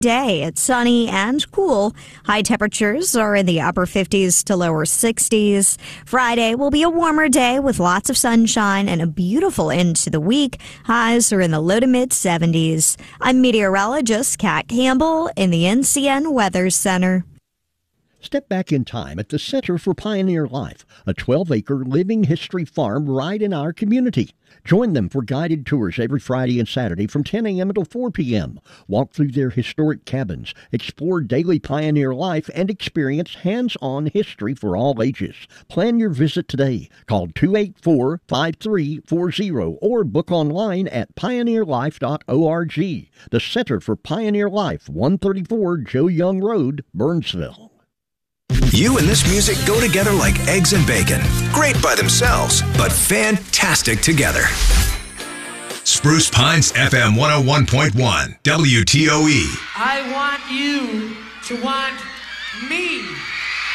Day. It's sunny and cool. High temperatures are in the upper 50s to lower 60s. Friday will be a warmer day with lots of sunshine and a beautiful end to the week. Highs are in the low to mid 70s. I'm meteorologist Kat Campbell in the NCN Weather Center. Step back in time at the Center for Pioneer Life, a 12-acre living history farm right in our community. Join them for guided tours every Friday and Saturday from 10 a.m. until 4 p.m. Walk through their historic cabins, explore daily pioneer life, and experience hands-on history for all ages. Plan your visit today. Call 284-5340 or book online at pioneerlife.org. The Center for Pioneer Life, 134 Joe Young Road, Burnsville. You and this music go together like eggs and bacon. Great by themselves, but fantastic together. Spruce Pines FM 101.1 WTOE. I want you to want me.